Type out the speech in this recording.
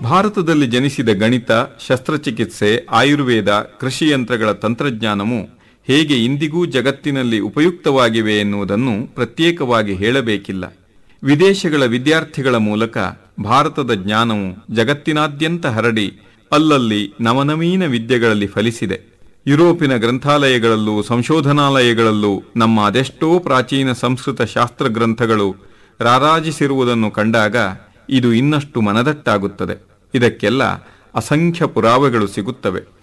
ಭಾರತದಲ್ಲಿ ಜನಿಸಿದ ಗಣಿತ, ಶಸ್ತ್ರಚಿಕಿತ್ಸೆ, ಆಯುರ್ವೇದ, ಕೃಷಿಯಂತ್ರಗಳ ತಂತ್ರಜ್ಞಾನವು ಹೇಗೆ ಇಂದಿಗೂ ಜಗತ್ತಿನಲ್ಲಿ ಉಪಯುಕ್ತವಾಗಿವೆ ಎನ್ನುವುದನ್ನು ಪ್ರತ್ಯೇಕವಾಗಿ ಹೇಳಬೇಕಿಲ್ಲ. ವಿದೇಶಗಳ ವಿದ್ಯಾರ್ಥಿಗಳ ಮೂಲಕ ಭಾರತದ ಜ್ಞಾನವು ಜಗತ್ತಿನಾದ್ಯಂತ ಹರಡಿ ಅಲ್ಲಲ್ಲಿ ನವನವೀನ ವಿದ್ಯೆಗಳಲ್ಲಿ ಫಲಿಸಿದೆ. ಯುರೋಪಿನ ಗ್ರಂಥಾಲಯಗಳಲ್ಲೂ ಸಂಶೋಧನಾಲಯಗಳಲ್ಲೂ ನಮ್ಮ ಅದೆಷ್ಟೋ ಪ್ರಾಚೀನ ಸಂಸ್ಕೃತ ಶಾಸ್ತ್ರ ಗ್ರಂಥಗಳು ರಾರಾಜಿಸಿರುವುದನ್ನು ಕಂಡಾಗ ಇದು ಇನ್ನಷ್ಟು ಮನದಟ್ಟಾಗುತ್ತದೆ. ಇದಕ್ಕೆಲ್ಲ ಅಸಂಖ್ಯ ಪುರಾವೆಗಳು ಸಿಗುತ್ತವೆ.